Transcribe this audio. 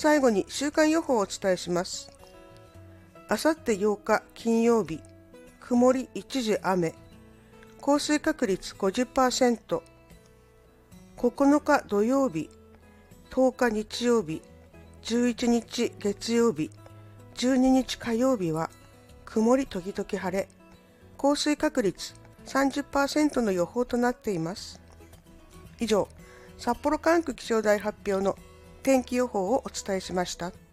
最後に週間予報をお伝えします。あさって8日金曜日、曇り一時雨、降水確率 50%。9日土曜日、10日日曜日、11日月曜日、12日火曜日は曇り時々晴れ、降水確率 30% の予報となっています。以上、札幌管区気象台発表の天気予報をお伝えしました。